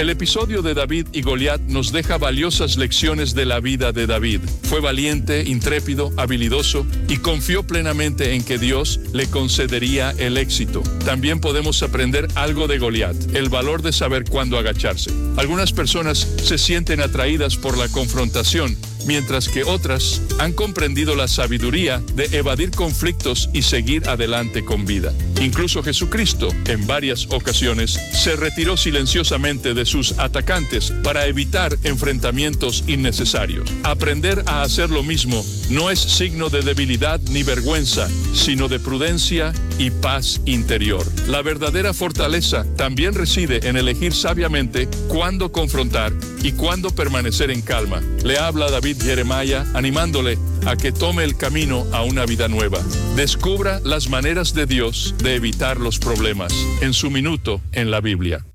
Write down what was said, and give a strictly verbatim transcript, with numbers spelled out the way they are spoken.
El episodio de David y Goliat nos deja valiosas lecciones de la vida de David. Fue valiente, intrépido, habilidoso y confió plenamente en que Dios le concedería el éxito. También podemos aprender algo de Goliat, el valor de saber cuándo agacharse. Algunas personas se sienten atraídas por la confrontación, mientras que otras han comprendido la sabiduría de evadir conflictos y seguir adelante con vida. Incluso Jesucristo, en varias ocasiones, se retiró silenciosamente de sus atacantes para evitar enfrentamientos innecesarios. Aprender a hacer lo mismo no es signo de debilidad ni vergüenza, sino de prudencia y paz interior. La verdadera fortaleza también reside en elegir sabiamente cuándo confrontar y cuándo permanecer en calma. Le habla David Jeremiah animándole a que tome el camino a una vida nueva. Descubra las maneras de Dios de evitar los problemas en su minuto en la Biblia.